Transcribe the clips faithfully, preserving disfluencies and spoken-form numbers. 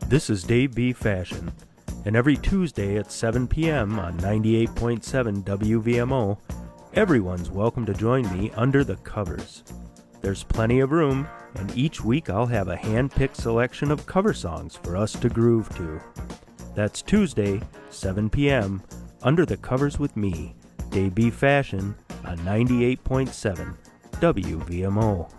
This is Dave B. Fashion, and every Tuesday at seven p.m. on ninety-eight point seven W V M O, everyone's welcome to join me under the covers. There's plenty of room, and each week I'll have a hand-picked selection of cover songs for us to groove to. That's Tuesday, seven p.m., Under the Covers with me, Dave B. Fashion, on ninety-eight point seven W V M O.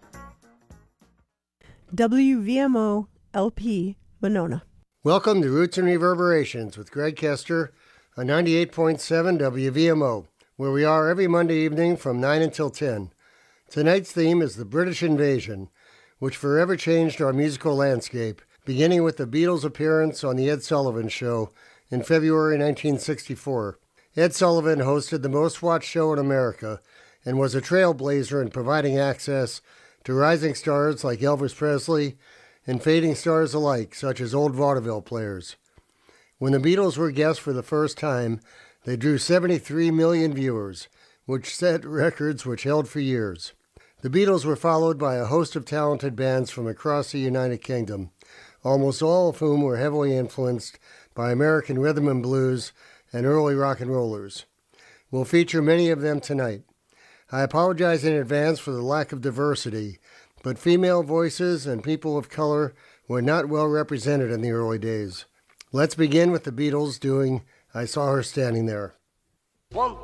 W V M O L P Monona. Welcome to Roots and Reverberations with Greg Kester on ninety-eight point seven W V M O, where we are every Monday evening from nine until ten. Tonight's theme is the British invasion, which forever changed our musical landscape, beginning with the Beatles' appearance on The Ed Sullivan Show in February nineteen sixty-four. Ed Sullivan hosted the most-watched show in America and was a trailblazer in providing access to rising stars like Elvis Presley and fading stars alike, such as old vaudeville players. When the Beatles were guests for the first time, they drew seventy-three million viewers, which set records which held for years. The Beatles were followed by a host of talented bands from across the United Kingdom, almost all of whom were heavily influenced by American rhythm and blues and early rock and rollers. We'll feature many of them tonight. I apologize in advance for the lack of diversity, but female voices and people of color were not well represented in the early days. Let's begin with the Beatles doing I Saw Her Standing There. One.